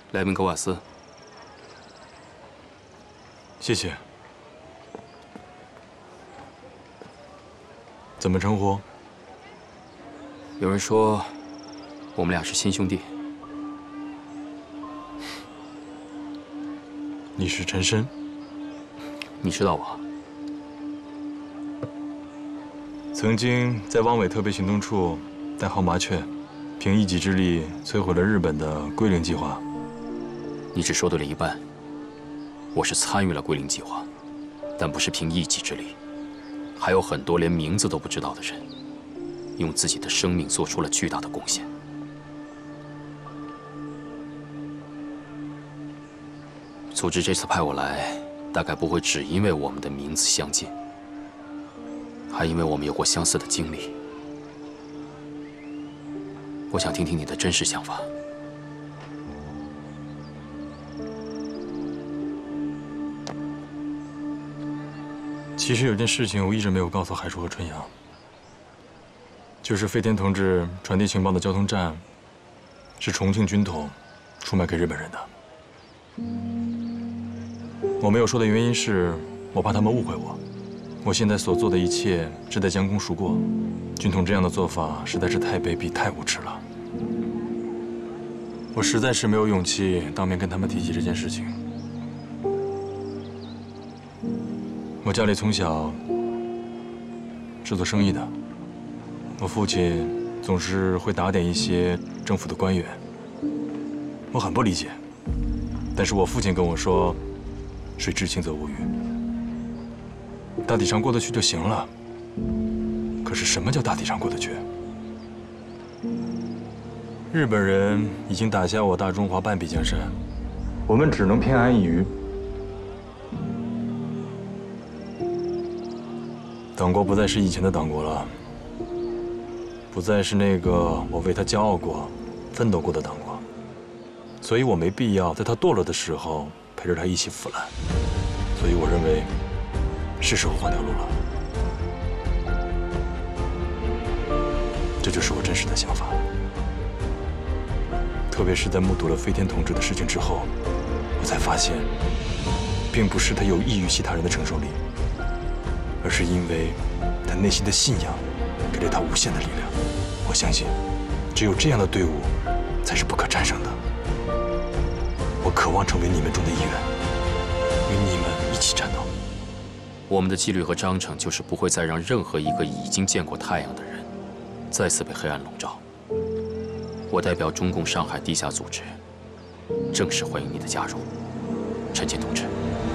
莱文格瓦斯。 谢谢。怎么称呼？ 有人说，我们俩是亲兄弟。 你是陈深， 你知道我？ 曾经在汪伪特别行动处代号麻雀，凭一己之力摧毁了日本的归零计划。 你只说对了一半。我是参与了归零计划，但不是凭一己之力，还有很多连名字都不知道的人，用自己的生命做出了巨大的贡献。组织这次派我来，大概不会只因为我们的名字相近，还因为我们有过相似的经历。我想听听你的真实想法。 其实有件事情我一直没有告诉海叔和春阳，就是飞天同志传递情报的交通站，是重庆军统出卖给日本人的。我没有说的原因是，我怕他们误会我。我现在所做的一切是在将功赎过，军统这样的做法实在是太卑鄙、太无耻了。我实在是没有勇气当面跟他们提起这件事情。我家里从小是做生意的，我父亲总是会打点一些政府的官员，我很不理解。但是我父亲跟我说，水至清则无鱼，大体上过得去就行了。可是什么叫大体上过得去？日本人已经打下我大中华半壁江山，我们只能偏安一隅。党国不再是以前的党国了，不再是那个我为他骄傲过、奋斗过的党国，所以我没必要在他堕落的时候陪着他一起腐烂。所以我认为，是时候换条路了。这就是我真实的想法。特别是在目睹了飞天同志的事情之后，我才发现，并不是他有益于其他人的承受力，而是因为他内心的信仰给了他无限的力量。我相信，只有这样的队伍才是不可战胜的。我渴望成为你们中的一员，与你们一起战斗。 我们的纪律和章程就是不会再让任何一个已经见过太阳的人再次被黑暗笼罩。我代表中共上海地下组织，正式欢迎你的加入，陈坚同志。